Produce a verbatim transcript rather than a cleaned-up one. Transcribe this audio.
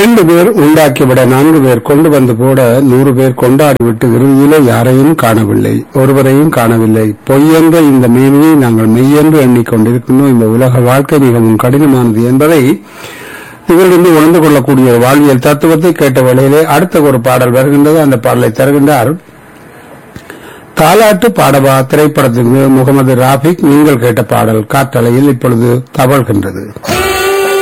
இரண்டு பேர் உண்டாக்கிவிட நான்கு பேர் கொண்டு வந்து போட நூறு பேர் கொண்டாடிவிட்டு இறுதியிலே யாரையும் காணவில்லை, ஒருவரையும் காணவில்லை. பொய்யென்ற இந்த மேனியை நாங்கள் மெய்யென்று எண்ணிக்கொண்டிருக்கின்றோம். இந்த உலக வாழ்க்கை மிகவும் கடினமானது என்பதை இவரிலிருந்து உணர்ந்து கொள்ளக்கூடிய வாழ்வியல் தத்துவத்தை கேட்ட வேளையிலே அடுத்த ஒரு பாடல் வருகின்றது. அந்த பாடலை தருகின்றார் தாலாட்டு பாடவா திரைப்படத்திற்கு முகமது ராபிக். நீங்கள் கேட்ட பாடல் காற்றலையில் இப்பொழுது தவழ்கின்றது.